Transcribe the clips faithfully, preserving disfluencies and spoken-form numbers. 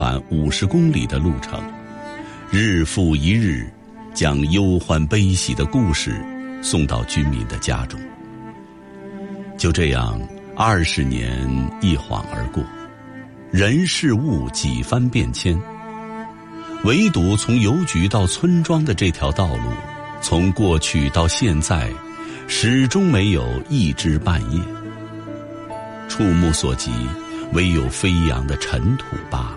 满五十公里的路程，日复一日，将忧欢悲喜的故事送到居民的家中。就这样，二十年一晃而过，人事物几番变迁，唯独从邮局到村庄的这条道路，从过去到现在，始终没有一枝半叶。触目所及，唯有飞扬的尘土罢了。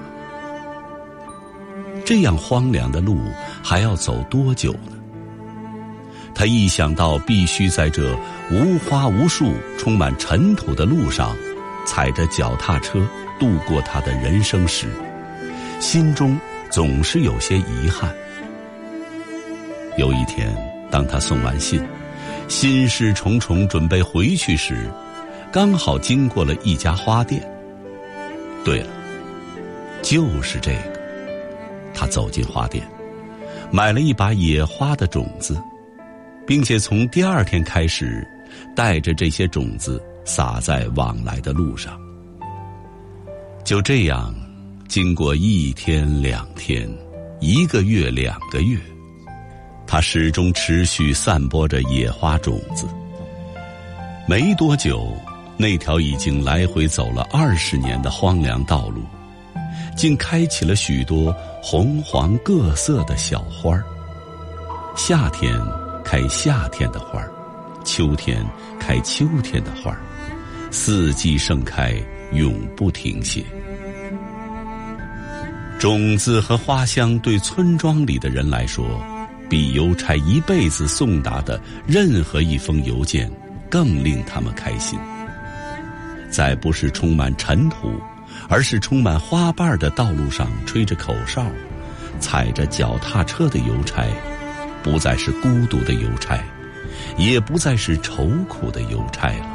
这样荒凉的路还要走多久呢？他一想到必须在这无花无树、充满尘土的路上，踩着脚踏车度过他的人生时，心中总是有些遗憾。有一天，当他送完信，心事重重准备回去时，刚好经过了一家花店。对了，就是这个。他走进花店，买了一把野花的种子，并且从第二天开始，带着这些种子撒在往来的路上。就这样，经过一天两天，一个月两个月，他始终持续散播着野花种子。没多久，那条已经来回走了二十年的荒凉道路，竟开起了许多红黄各色的小花儿。夏天开夏天的花儿，秋天开秋天的花儿，四季盛开，永不停歇。种子和花香对村庄里的人来说，比邮差一辈子送达的任何一封邮件更令他们开心。在不是充满尘土，而是充满花瓣的道路上吹着口哨，踩着脚踏车的邮差，不再是孤独的邮差，也不再是愁苦的邮差了。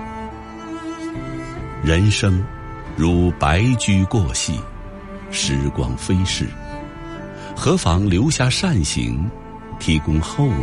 人生如白驹过隙，时光飞逝，何妨留下善行，提供后